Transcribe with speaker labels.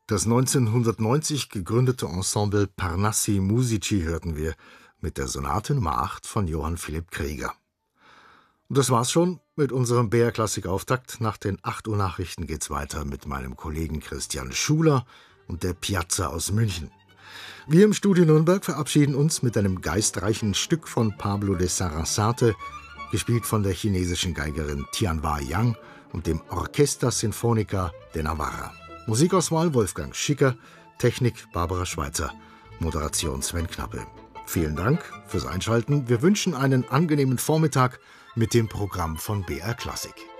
Speaker 1: Das 1990 gegründete Ensemble Parnassi Musici hörten wir mit der Sonate Nummer 8 von Johann Philipp Krieger. Und das war's schon mit unserem BR-Klassik-Auftakt. Nach den 8 Uhr Nachrichten geht's weiter mit meinem Kollegen Christian Schuler und der Piazza aus München. Wir im Studio Nürnberg verabschieden uns mit einem geistreichen Stück von Pablo de Sarasate, gespielt von der chinesischen Geigerin Tianhua Yang und dem Orquesta Sinfónica de Navarra. Musikauswahl Wolfgang Schicker, Technik Barbara Schweitzer, Moderation Sven Knappe. Vielen Dank fürs Einschalten. Wir wünschen einen angenehmen Vormittag mit dem Programm von BR Klassik.